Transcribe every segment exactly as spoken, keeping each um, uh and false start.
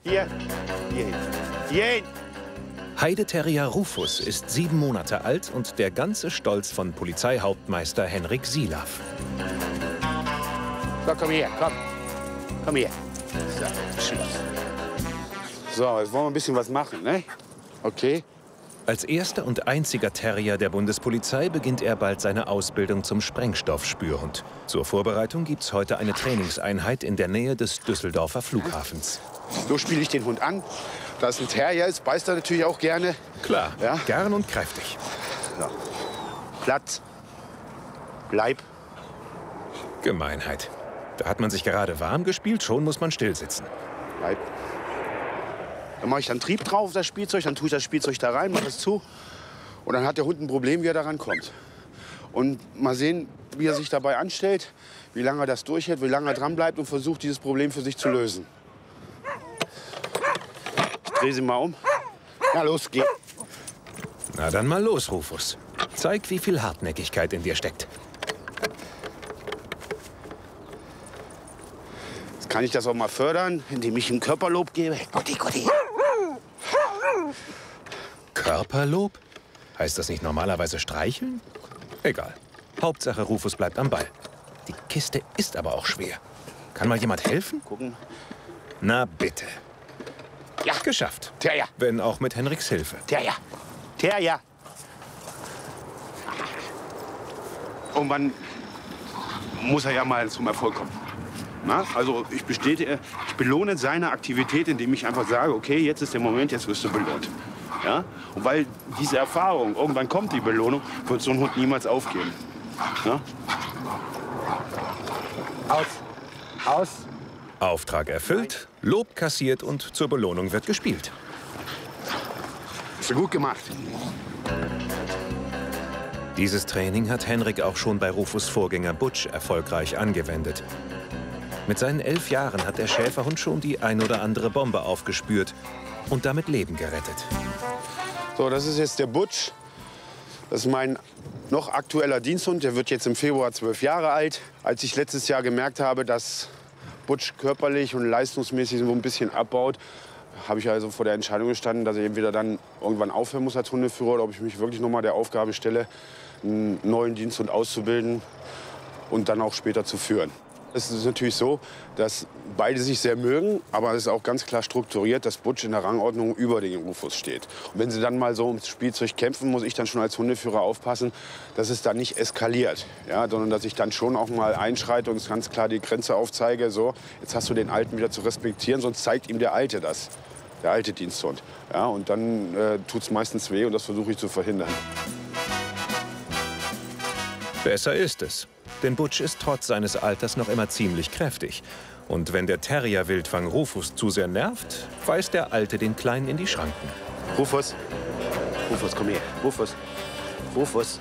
Hier. Hier hin. Hier hin. Heideterrier Rufus ist sieben Monate alt und der ganze Stolz von Polizeihauptmeister Henrik Silaff. So, komm her, komm. Komm her. So, tschüss. So, jetzt wollen wir ein bisschen was machen, ne? Okay. Als erster und einziger Terrier der Bundespolizei beginnt er bald seine Ausbildung zum Sprengstoffspürhund. Zur Vorbereitung gibt's heute eine Trainingseinheit in der Nähe des Düsseldorfer Flughafens. So spiele ich den Hund an. Da es ein Terrier ist, beißt er natürlich auch gerne. Klar, ja? Gern und kräftig. So. Platz. Bleib. Gemeinheit. Da hat man sich gerade warm gespielt, schon muss man still sitzen. Bleib. Dann mache ich dann Trieb drauf auf das Spielzeug, dann tue ich das Spielzeug da rein, mache es zu. Und dann hat der Hund ein Problem, wie er da rankommt. Und mal sehen, wie er sich dabei anstellt, wie lange er das durchhält, wie lange er dran bleibt und versucht, dieses Problem für sich zu lösen. Ich drehe sie mal um. Ja, los, geh. Na dann mal los, Rufus. Zeig, wie viel Hartnäckigkeit in dir steckt. Jetzt kann ich das auch mal fördern, indem ich ihm Körperlob gebe. Gutti, Gutti. Körperlob? Heißt das nicht normalerweise streicheln? Egal. Hauptsache, Rufus bleibt am Ball. Die Kiste ist aber auch schwer. Kann mal jemand helfen? Gucken. Na bitte. Ja. Geschafft. Terrier. Wenn auch mit Henriks Hilfe. Terrier. Terrier. Irgendwann muss er ja mal zum Erfolg kommen. Na? Also ich bestätige, ich belohne seine Aktivität, indem ich einfach sage, okay, jetzt ist der Moment, jetzt wirst du belohnt. Ja? Und weil diese Erfahrung, irgendwann kommt die Belohnung, wird so ein Hund niemals aufgeben. Ja? Aus. Aus. Auftrag erfüllt, Lob kassiert und zur Belohnung wird gespielt. Hast du gut gemacht. Dieses Training hat Henrik auch schon bei Rufus' Vorgänger Butch erfolgreich angewendet. Mit seinen elf Jahren hat der Schäferhund schon die ein oder andere Bombe aufgespürt und damit Leben gerettet. So, das ist jetzt der Butch. Das ist mein noch aktueller Diensthund. Der wird jetzt im Februar zwölf Jahre alt. Als ich letztes Jahr gemerkt habe, dass Butch körperlich und leistungsmäßig so ein bisschen abbaut, habe ich also vor der Entscheidung gestanden, dass ich entweder dann irgendwann aufhören muss als Hundeführer oder ob ich mich wirklich noch mal der Aufgabe stelle, einen neuen Diensthund auszubilden und dann auch später zu führen. Es ist natürlich so, dass beide sich sehr mögen, aber es ist auch ganz klar strukturiert, dass Butch in der Rangordnung über den Rufus steht. Und wenn sie dann mal so ums Spielzeug kämpfen, muss ich dann schon als Hundeführer aufpassen, dass es dann nicht eskaliert, ja, sondern dass ich dann schon auch mal einschreite und ganz klar die Grenze aufzeige, so, jetzt hast du den Alten wieder zu respektieren, sonst zeigt ihm der Alte das, der alte Diensthund. Ja, und dann äh, tut es meistens weh und das versuche ich zu verhindern. Besser ist es. Denn Butch ist trotz seines Alters noch immer ziemlich kräftig. Und wenn der Terrier-Wildfang Rufus zu sehr nervt, weist der Alte den Kleinen in die Schranken. Rufus, Rufus, komm her. Rufus, Rufus.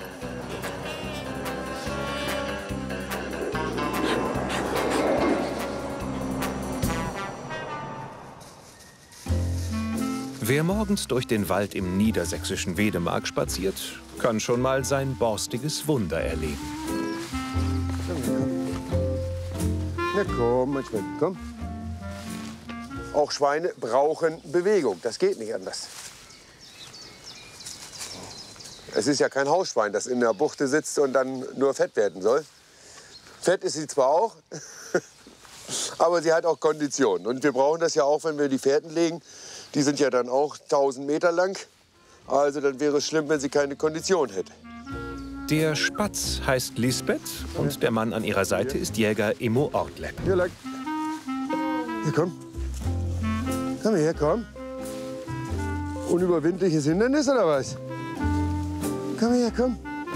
Wer morgens durch den Wald im niedersächsischen Wedemark spaziert, kann schon mal sein borstiges Wunder erleben. Na komm, mein Schwein, komm. Auch Schweine brauchen Bewegung, das geht nicht anders. Es ist ja kein Hausschwein, das in der Buchte sitzt und dann nur fett werden soll. Fett ist sie zwar auch, aber sie hat auch Kondition. Und wir brauchen das ja auch, wenn wir die Fährten legen. Die sind ja dann auch tausend Meter lang. Also dann wäre es schlimm, wenn sie keine Kondition hätte. Der Spatz heißt Lisbeth und der Mann an ihrer Seite ist Jäger Immo Ortleb. Hier lang. Hier, komm. Komm her, komm. Unüberwindliches Hindernis oder was? Komm her, komm.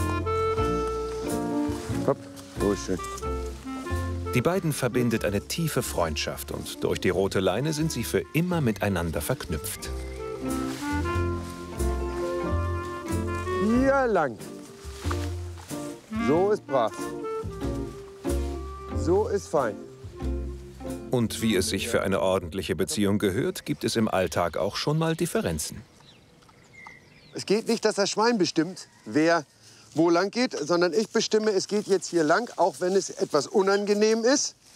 Hopp, so ist schön. Die beiden verbindet eine tiefe Freundschaft und durch die rote Leine sind sie für immer miteinander verknüpft. Hier lang. So ist brav. So ist fein. Und wie es sich für eine ordentliche Beziehung gehört, gibt es im Alltag auch schon mal Differenzen. Es geht nicht, dass das Schwein bestimmt, wer wo lang geht, sondern ich bestimme, es geht jetzt hier lang, auch wenn es etwas unangenehm ist.